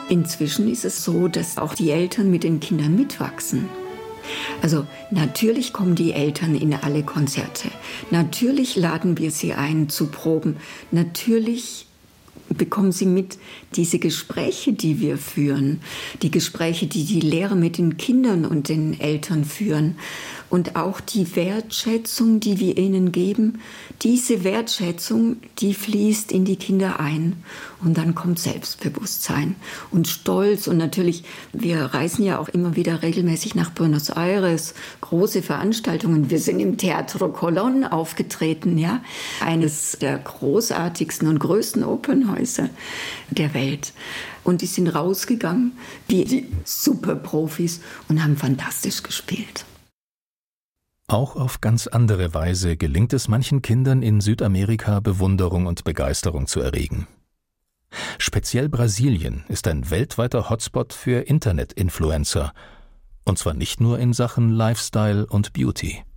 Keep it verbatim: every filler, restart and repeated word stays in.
Inzwischen ist es so, dass auch die Eltern mit den Kindern mitwachsen. Also natürlich kommen die Eltern in alle Konzerte. Natürlich laden wir sie ein zu Proben. Natürlich bekommen sie mit diese Gespräche, die wir führen. Die Gespräche, die die Lehrer mit den Kindern und den Eltern führen. Und auch die Wertschätzung, die wir ihnen geben, diese Wertschätzung, die fließt in die Kinder ein. Und dann kommt Selbstbewusstsein und Stolz. Und natürlich, wir reisen ja auch immer wieder regelmäßig nach Buenos Aires, große Veranstaltungen. Wir sind im Teatro Colón aufgetreten, ja, eines der großartigsten und größten Opernhäuser der Welt. Und die sind rausgegangen wie die Superprofis und haben fantastisch gespielt. Auch auf ganz andere Weise gelingt es manchen Kindern in Südamerika, Bewunderung und Begeisterung zu erregen. Speziell Brasilien ist ein weltweiter Hotspot für Internet-Influencer. Und zwar nicht nur in Sachen Lifestyle und Beauty.